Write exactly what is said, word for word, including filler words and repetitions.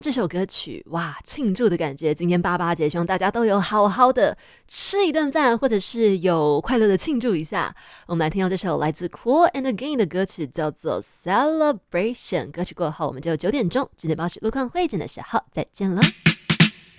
这首歌曲，哇，庆祝的感觉！今天八八节，希望大家都有好好的吃一顿饭，或者是有快乐的庆祝一下。我们来听到这首来自 Cool and Gang 的歌曲，叫做 Celebration。歌曲过后，我们就九点钟，九点八十路况会诊的时候再见了。